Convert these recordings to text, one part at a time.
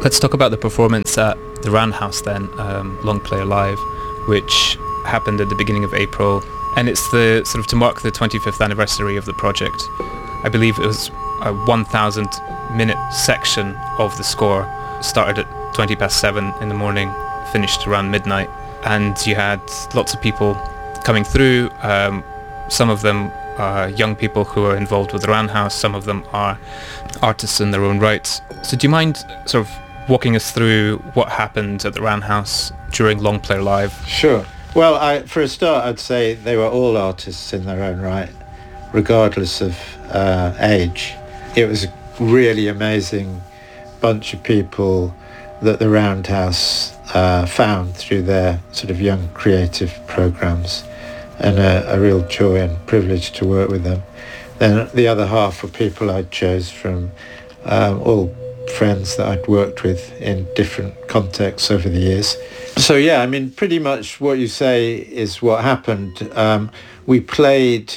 Let's talk about the performance at the Roundhouse then, Long Play Alive, which happened at the beginning of April, and it's the sort of to mark the 25th anniversary of the project. I believe it was a 1,000 minute section of the score, started at 7:20 in the morning, finished around midnight, and you had lots of people coming through. Some of them are young people who are involved with the Roundhouse, some of them are artists in their own rights. So do you mind sort of walking us through what happened at the Roundhouse during Long Play Live? Sure. Well, for a start, I'd say they were all artists in their own right, regardless of age. It was a really amazing bunch of people that the Roundhouse found through their sort of young creative programs, and a real joy and privilege to work with them. Then the other half were people I chose from all friends that I'd worked with in different contexts over the years. So yeah, I mean, pretty much what you say is what happened. We played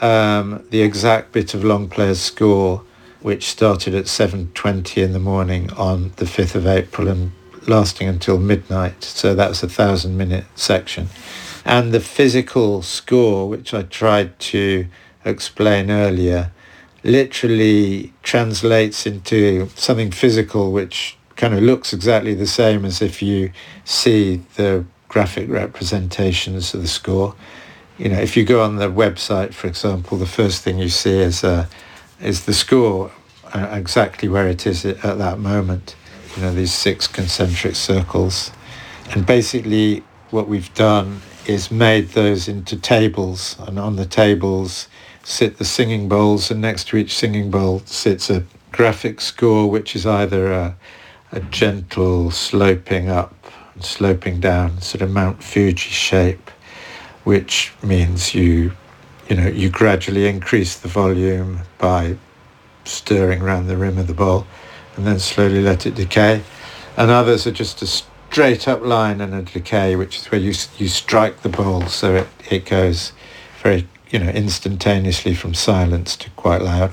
the exact bit of Long Play's score, which started at 7:20 in the morning on the 5th of April and lasting until midnight. So that was a 1,000 minute section. And the physical score, which I tried to explain earlier, literally translates into something physical which kind of looks exactly the same as if you see the graphic representations of the score. You know, if you go on the website, for example, the first thing you see is the score, exactly where it is at that moment. You know, these 6 concentric circles. And basically what we've done is made those into tables, and on the tables sit the singing bowls, and next to each singing bowl sits a graphic score, which is either a gentle sloping up and sloping down, sort of Mount Fuji shape, which means you gradually increase the volume by stirring around the rim of the bowl and then slowly let it decay. And others are just a straight up line and a decay, which is where you strike the bowl so it goes very, instantaneously from silence to quite loud.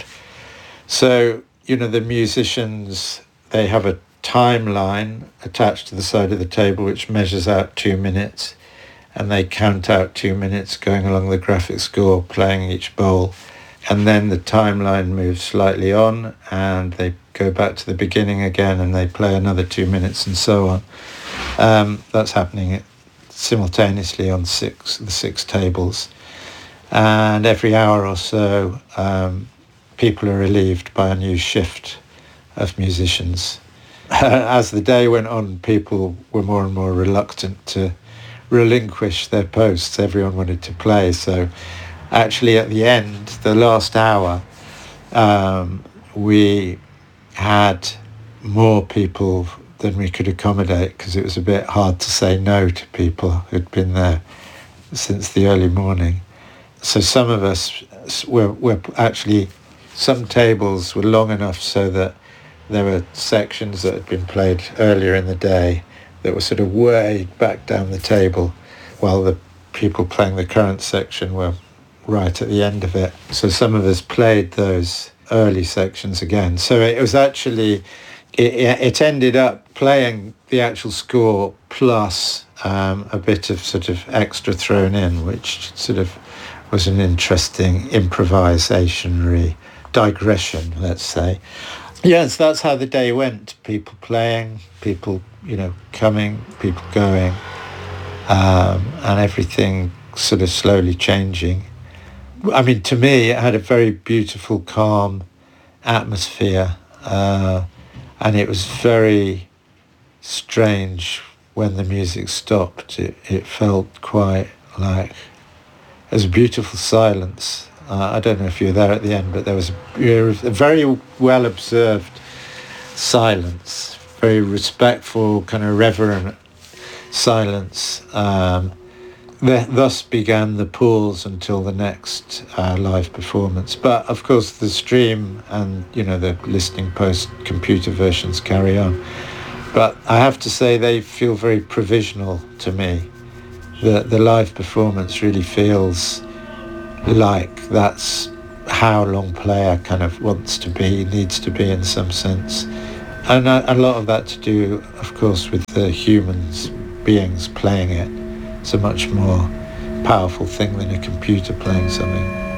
So, the musicians, they have a timeline attached to the side of the table which measures out 2 minutes, and they count out 2 minutes going along the graphic score, playing each bowl, and then the timeline moves slightly on and they go back to the beginning again and they play another 2 minutes, and so on. That's happening simultaneously on the six tables, and every hour or so people are relieved by a new shift of musicians. As the day went on, people were more and more reluctant to relinquish their posts. Everyone wanted to play, so actually at the end, the last hour, we had more people than we could accommodate, because it was a bit hard to say no to people who'd been there since the early morning. So some of us were actually, some tables were long enough so that there were sections that had been played earlier in the day that were sort of way back down the table, while the people playing the current section were right at the end of it. So some of us played those early sections again. So it was actually, it ended up playing the actual score plus a bit of sort of extra thrown in, which sort of was an interesting improvisationary digression, let's say. Yes, that's how the day went. People playing, people, coming, people going, and everything sort of slowly changing. I mean, to me, it had a very beautiful, calm atmosphere, and it was very strange when the music stopped. It felt quite like, it was a beautiful silence. I don't know if you were there at the end, but there was a very well observed silence, very respectful, kind of reverent silence. Thus began the pause until the next live performance. But of course the stream and the listening post computer versions carry on. But I have to say they feel very provisional to me. The live performance really feels like that's how Long Player kind of wants to be, needs to be in some sense. And a lot of that to do, of course, with the humans, beings playing it. It's a much more powerful thing than a computer playing something.